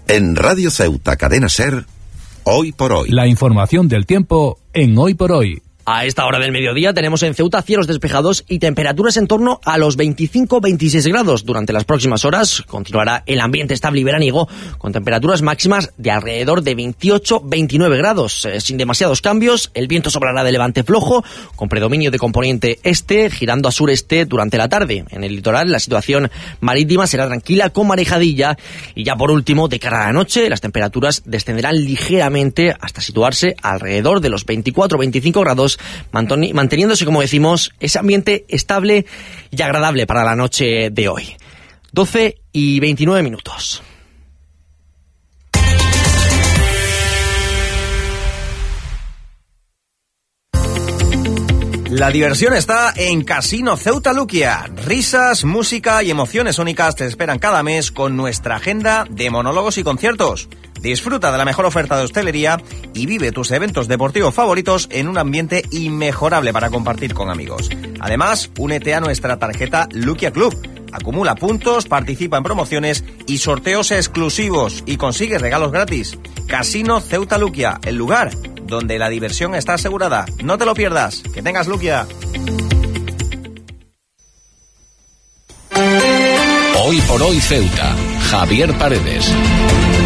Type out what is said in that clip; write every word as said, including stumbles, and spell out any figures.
En Radio Ceuta, Cadena SER, Hoy por Hoy. La información del tiempo en Hoy por Hoy. A esta hora del mediodía tenemos en Ceuta cielos despejados y temperaturas en torno a los veinticinco a veintiséis grados. Durante las próximas horas continuará el ambiente estable y veraniego con temperaturas máximas de alrededor de veintiocho a veintinueve grados. Eh, sin demasiados cambios, el viento soplará de levante flojo con predominio de componente este, girando a sureste durante la tarde. En el litoral la situación marítima será tranquila con marejadilla y ya por último, de cara a la noche, las temperaturas descenderán ligeramente hasta situarse alrededor de los veinticuatro a veinticinco grados, manteniéndose, como decimos, ese ambiente estable y agradable para la noche de hoy. doce y veintinueve minutos. La diversión está en Casino Ceuta Luquia. Risas, música y emociones únicas te esperan cada mes con nuestra agenda de monólogos y conciertos. Disfruta de la mejor oferta de hostelería y vive tus eventos deportivos favoritos en un ambiente inmejorable para compartir con amigos. Además, únete a nuestra tarjeta Luquia Club. Acumula puntos, participa en promociones y sorteos exclusivos y consigue regalos gratis. Casino Ceuta Luquia, el lugar donde la diversión está asegurada. No te lo pierdas. Que tengas Luquia. Hoy por Hoy Ceuta. Javier Paredes.